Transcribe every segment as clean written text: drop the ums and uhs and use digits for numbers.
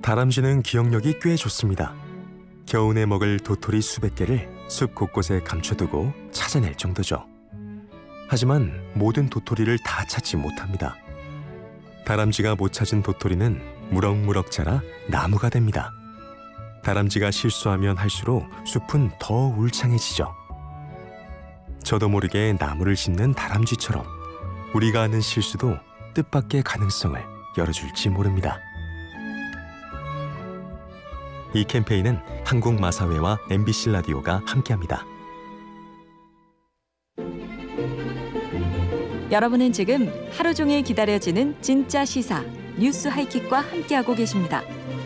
다람쥐는 기억력이 꽤 좋습니다. 겨우내 먹을 도토리 수백 개를 숲 곳곳에 감춰두고 찾아낼 정도죠. 하지만 모든 도토리를 다 찾지 못합니다. 다람쥐가 못 찾은 도토리는 무럭무럭 자라 나무가 됩니다. 다람쥐가 실수하면 할수록 숲은 더 울창해지죠. 저도 모르게 나무를 심는 다람쥐처럼 우리가 하는 실수도 뜻밖의 가능성을 열어줄지 모릅니다. 이 캠페인은 한국마사회와 MBC 라디오가 함께합니다. 여러분은 지금 하루 종일 기다려지는 진짜 시사 뉴스 하이킥과 함께하고 계십니다.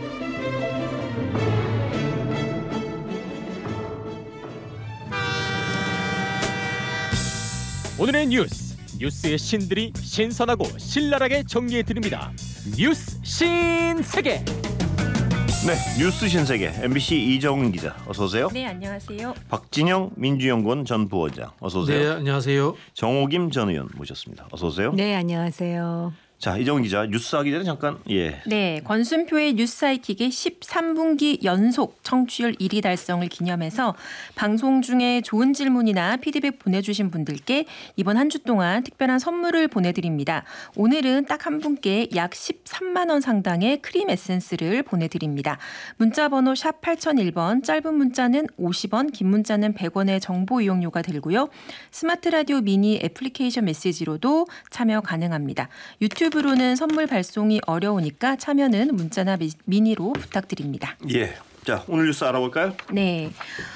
오늘의 뉴스의 신들이 신선하고 신랄하게 정리해드립니다. 뉴스 신세계. 네, 뉴스 신세계 MBC 이정은 기자 어서 오세요. 네, 안녕하세요. 박진영 민주연구원 전 부원장 어서 오세요. 네, 안녕하세요. 정호김 전 의원 모셨습니다. 어서 오세요. 네, 안녕하세요. 자, 이정은 기자 뉴스 하기 전에 잠깐 네, 권순표의 뉴스 하이킥의 13분기 연속 청취율 1위 달성을 기념해서 방송 중에 좋은 질문이나 피드백 보내주신 분들께 이번 한 주 동안 특별한 선물을 보내드립니다. 오늘은 딱 한 분께 약 13만 원 상당의 크림 에센스를 보내드립니다. 문자번호 샵 8001번, 짧은 문자는 50원, 긴 문자는 100원의 정보 이용료가 들고요. 스마트 라디오 미니 애플리케이션 메시지로도 참여 가능합니다. 유튜브로는 선물 발송이 어려우니까 참여는 문자나 미니로 부탁드립니다. 예. 자, 오늘 뉴스 알아볼까요? 네.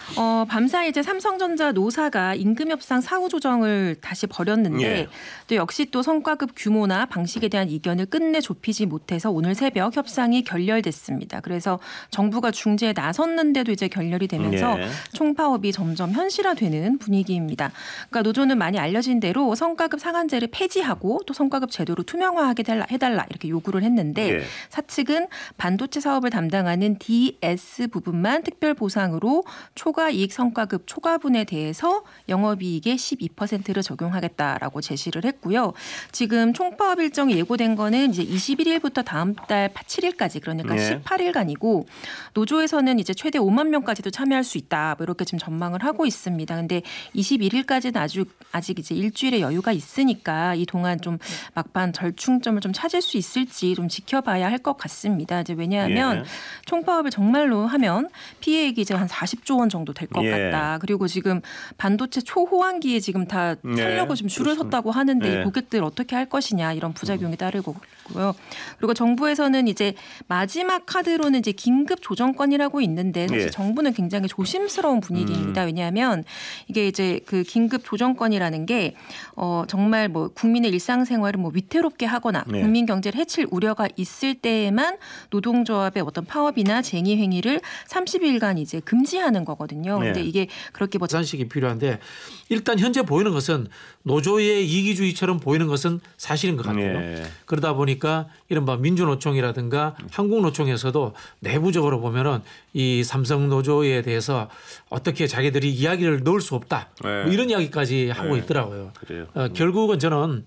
밤사이 이제 삼성전자 노사가 임금 협상 사후 조정을 다시 벌였는데 예. 또 역시 또 성과급 규모나 방식에 대한 이견을 끝내 좁히지 못해서 오늘 새벽 협상이 결렬됐습니다. 그래서 정부가 중재에 나섰는데도 이제 결렬이 되면서 예. 총파업이 점점 현실화되는 분위기입니다. 그러니까 노조는 많이 알려진 대로 성과급 상한제를 폐지하고 또 성과급 제도를 투명화하게 해달라 이렇게 요구를 했는데 예. 사측은 반도체 사업을 담당하는 DS 부분만 특별 보상으로 초과 이익 성과급 초과분에 대해서 영업이익의 12%를 적용하겠다라고 제시를 했고요. 지금 총파업 일정이 예고된 거는 이제 21일부터 다음 달 7일까지 그러니까 예. 18일간이고 노조에서는 이제 최대 5만 명까지도 참여할 수 있다. 뭐 이렇게 지금 전망을 하고 있습니다. 근데 21일까지는 아직 이제 일주일의 여유가 있으니까 이 동안 좀 막판 절충점을 좀 찾을 수 있을지 좀 지켜봐야 할 것 같습니다. 이제 왜냐하면 예. 총파업을 정말로 하면 피해액이 이제 한 40조 원 정도 될 것 예. 같다. 그리고 지금 반도체 초호환기에 지금 다 살려고 지금 줄을 섰다고 하는데 예. 고객들 어떻게 할 것이냐 이런 부작용이 따르고 있고요. 그리고 정부에서는 이제 마지막 카드로는 이제 긴급 조정권이라고 있는데 사실 예. 정부는 굉장히 조심스러운 분위기입니다. 왜냐하면 이게 이제 그 긴급 조정권이라는 게 정말 뭐 국민의 일상생활을 뭐 위태롭게 하거나 예. 국민 경제를 해칠 우려가 있을 때에만 노동조합의 어떤 파업이나 쟁의 행위를 30일간 이제 금지하는 거거든요. 네. 근데 이게 그렇게 뭐 계산식이 필요한데 일단 현재 보이는 것은 노조의 이기주의처럼 보이는 것은 사실인 것 같아요. 예. 그러다 보니까 이른바 민주노총이라든가 한국노총에서도 내부적으로 보면은 이 삼성 노조에 대해서 어떻게 자기들이 이야기를 넣을 수 없다. 네. 뭐 이런 이야기까지 하고 네. 있더라고요. 그래요. 결국은 저는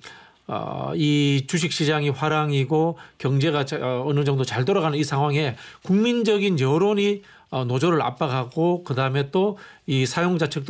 이 주식시장이 화랑이고 경제가 어느 정도 잘 돌아가는 이 상황에 국민적인 여론이 노조를 압박하고 그다음에 또 이 사용자 측도